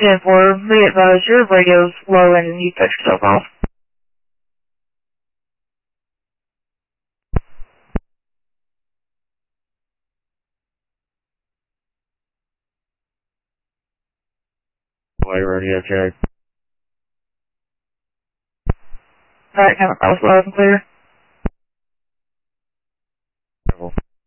10-4, be advised your radio's low and you cut yourself off. Play radio check. Alright, come across loud and clear.